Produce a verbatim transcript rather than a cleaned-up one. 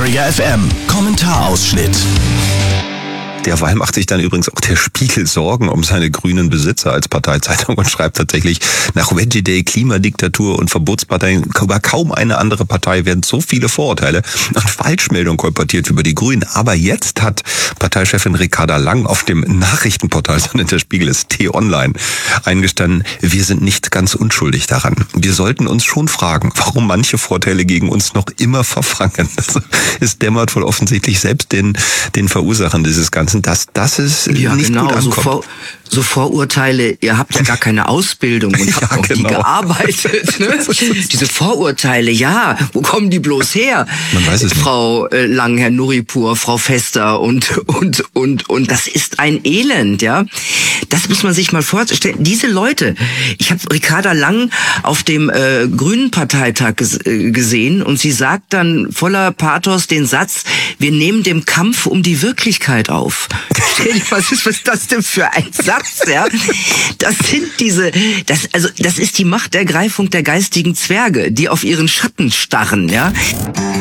Trigger F M Kommentarausschnitt. Derweil macht sich dann übrigens auch der Spiegel Sorgen um seine grünen Besitzer als Parteizeitung und schreibt tatsächlich, nach Veggie Day, Klimadiktatur und Verbotsparteien über kaum eine andere Partei werden so viele Vorurteile und Falschmeldungen kolportiert über die Grünen. Aber jetzt hat Parteichefin Ricarda Lang auf dem Nachrichtenportal, so nennt der Spiegel es, T-Online, eingestanden, wir sind nicht ganz unschuldig daran. Wir sollten uns schon fragen, warum manche Vorteile gegen uns noch immer verfangen. Es dämmert wohl offensichtlich selbst den, den Verursachern dieses Ganzen, dass das ist ja, nicht genau, gut ankommt. So, vor, so Vorurteile, ihr habt ja gar keine Ausbildung und ja, habt auch genau. nie gearbeitet. Ne? Diese Vorurteile, ja, wo kommen die bloß her? Man weiß es nicht. Frau äh, Lang, Herr Nuripur, Frau Fester und, und, und, und das ist ein Elend, ja. Das muss man sich mal vorstellen. Diese Leute, ich habe Ricarda Lang auf dem äh, Grünen Parteitag ges- äh, gesehen und sie sagt dann voller Pathos den Satz, wir nehmen den Kampf um die Wirklichkeit auf. Was ist, was ist das denn für ein Satz, ja? Das sind diese, das, also, das ist die Machtergreifung der geistigen Zwerge, die auf ihren Schatten starren, ja?